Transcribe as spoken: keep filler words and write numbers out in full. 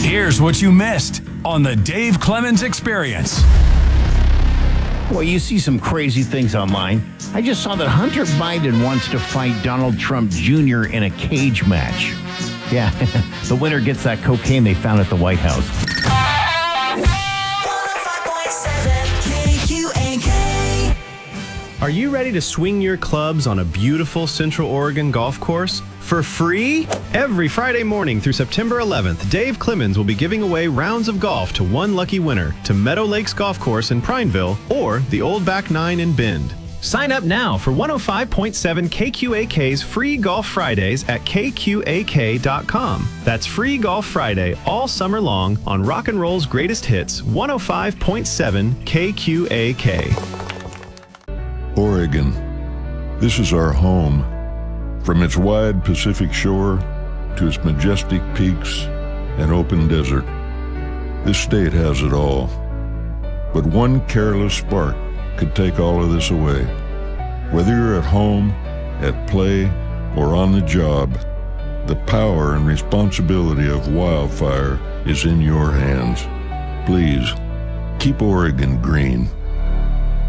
Here's what you missed on the Dave Clemens Experience. Well, you see some crazy things online. I just saw that Hunter Biden wants to fight Donald Trump Junior in a cage match. Yeah, the winner gets that cocaine they found at the White House. Are you ready to swing your clubs on a beautiful Central Oregon golf course for free? Every Friday morning through September eleventh, Dave Clemens will be giving away rounds of golf to one lucky winner to Meadow Lakes Golf Course in Prineville or the Old Back Nine in Bend. Sign up now for one oh five point seven K Q A K's free Golf Fridays at K Q A K dot com. That's free Golf Friday all summer long on Rock and Roll's greatest hits, one oh five point seven K Q A K. Oregon. This is our home. From its wide Pacific shore to its majestic peaks and open desert, this state has it all. But one careless spark could take all of this away. Whether you're at home, at play, or on the job, the power and responsibility of wildfire is in your hands. Please, keep Oregon green.